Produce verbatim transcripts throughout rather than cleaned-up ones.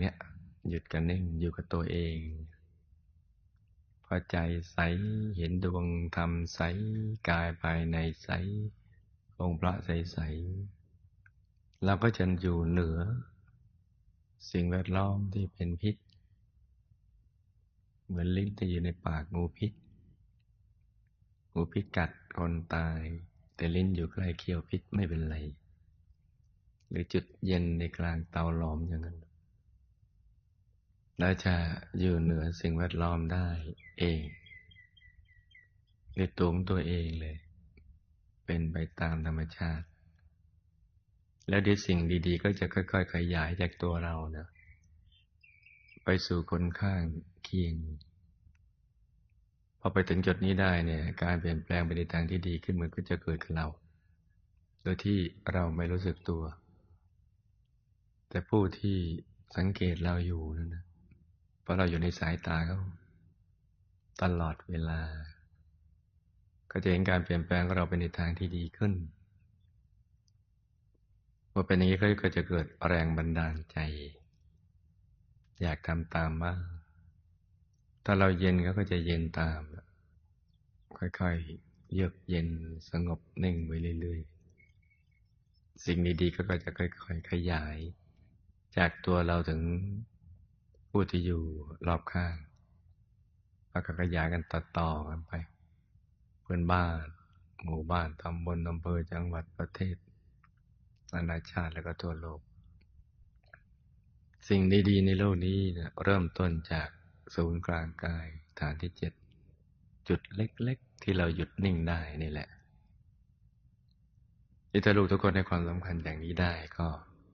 นี้ยหยุดกันนิ่งอยู่กับตัวเองพอใจใสเห็นดวงธรรมใสกายภายในใสองค์พระใสๆเราก็จะอยู่เหนือสิ่งแวดล้อมที่เป็นพิษเหมือนลิ้นที่อยู่ในปากงูพิษงูพิษกัดคนตายแต่ลิ้นอยู่ใกล้เขี้ยวพิษไม่เป็นไรหรือจุดเย็นในกลางเตาหลอมอย่างนั้นแล้วจะอยู่เหนือสิ่งแวดล้อมได้เองในตัวของตัวเองเลยเป็นไปตามธรรมชาติแล้วเดี๋ยวสิ่งดีๆก็จะค่อยๆขยายจากตัวเรานะไปสู่คนข้างเคียงพอไปถึงจุดนี้ได้เนี่ยการเปลี่ยนแปลงไปในทางที่ดีขึ้นมันก็จะเกิดกับเราโดยที่เราไม่รู้สึกตัวแต่ผู้ที่สังเกตเราอยู่นั่นนะเพราะเราอยู่ในสายตาเขาตลอดเวลาก็จะเห็นการเปลี่ยนแปลงของเราไปในทางที่ดีขึ้นพอเป็นอย่างนี้ก็จะเกิดแรงบันดาลใจอยากทำตามบ้างถ้าเราเย็นเขาก็จะเย็นตามค่อยๆเยือกเย็นสงบนิ่งไปเรื่อยๆสิ่งดีๆก็จะค่อยๆขยายจากตัวเราถึงผู้ที่อยู่รอบข้างแล้วก็ขยายกันต่อๆกันไปเพื่อนบ้านหมู่บ้านตำบลอำเภอจังหวัดประเทศนานาชาติแล้วก็ทั่วโลกสิ่งดีๆในโลกนี้เนี่ยเริ่มต้นจากศูนย์กลางกายฐานที่เจ็ดจุดเล็กๆที่เราหยุดนิ่งได้นี่แหละที่ถ้าลูกทุกคนให้ความสำคัญอย่างนี้ได้ก็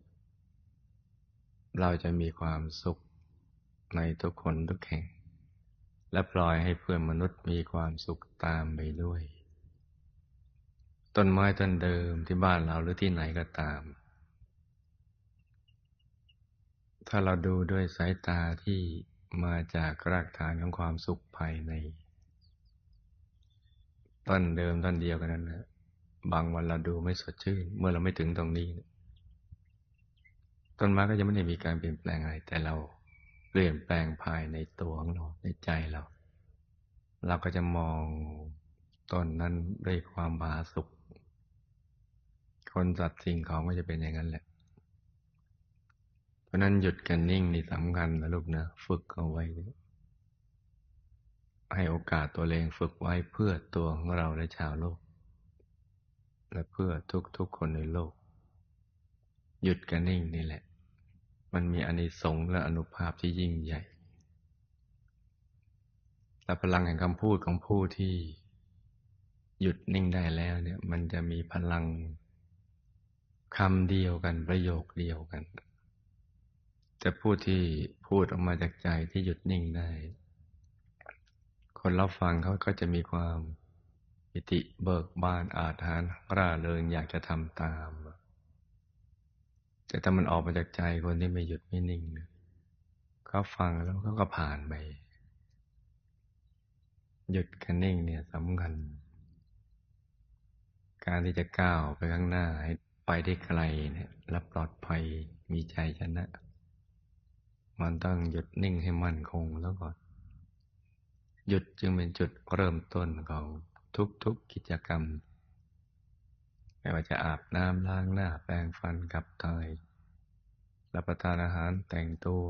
เราจะมีความสุขในทุกคนทุกแห่งและปล่อยให้เพื่อนมนุษย์มีความสุขตามไปด้วยต้นไม้ต้นเดิมที่บ้านเราหรือที่ไหนก็ตามถ้าเราดูด้วยสายตาที่มาจากรากฐานของความสุขภายในต้นเดิมต้นเดียวกันนั้นนะบางวันเราดูไม่สดชื่นเมื่อเราไม่ถึงตรงนี้ต้นไม้ก็จะไม่ได้มีการเปลี่ยนแปลงอะไรแต่เราเปลี่ยนแปลงภายในตัวของเราในใจเราเราก็จะมองต้นนั้นด้วยความผาสุกคนสัตว์สิ่งของก็จะเป็นอย่างนั้นแหละเพราะนั้นหยุดกันนิ่งนี่สำคัญนะลูกนะฝึกเอาไว้ให้โอกาสตัวเองฝึกไว้เพื่อตัวของเราและชาวโลกและเพื่อทุกๆคนในโลกหยุดกันนิ่งนี่แหละมันมีอานิสงส์และอานุภาพที่ยิ่งใหญ่แต่พลังแห่งคำพูดของผู้ที่หยุดนิ่งได้แล้วเนี่ยมันจะมีพลังคำเดียวกันประโยคเดียวกันแต่ผู้ที่พูดออกมาจากใจที่หยุดนิ่งได้คนรับฟังเขาก็จะมีความปิติเบิกบานอาถรรพ์ร่าเริงอยากจะทำตามแต่ถ้ามันออกมาจากใจคนที่ไม่หยุดไม่นิ่งเขาฟังแล้วเขาก็ผ่านไปหยุดกันนิ่งเนี่ยสำคัญการที่จะก้าวไปข้างหน้าให้ไปได้ไกลเนี่ยและปลอดภัยมีใจชนะมันต้องหยุดนิ่งให้มั่นคงแล้วก่อนหยุดจึงเป็นจุดเริ่มต้นของทุกๆกิจกรรมไม่ว่าจะอาบน้ำล้างหน้าแปรงฟันขับถ่ายรับประทานอาหารแต่งตัว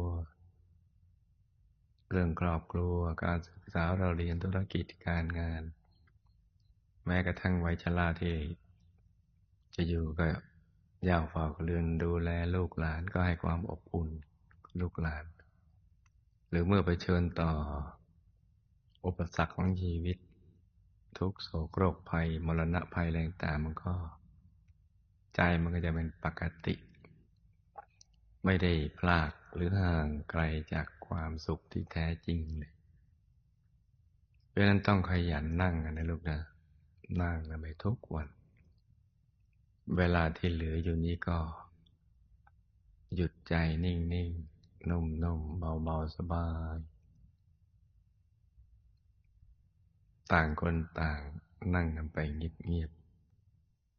เรื่องครอบครัวการศึกษาเราเรียนธุรกิจการงานแม้กระทั่งวัยชราที่จะอยู่กับย่าเฝ้าเรือนดูแลลูกหลานก็ให้ความอบอุ่นลูกหลานหรือเมื่อไปเชิญต่ออุปสรรคของชีวิตทุกโศกโรคภัยมรณะภัยแรงต่างมันก็ใจมันก็จะเป็นปกติไม่ได้พลากหรือห่างไกลจากความสุขที่แท้จริงเลยเพราะฉะนั้นต้องขยันนั่งกันนะลูกนะนั่งกันไปทุกวันเวลาที่เหลืออยู่นี้ก็หยุดใจนิ่งๆนุ่มๆเบาๆสบายต่างคนต่างนั่งกันไปเงียบ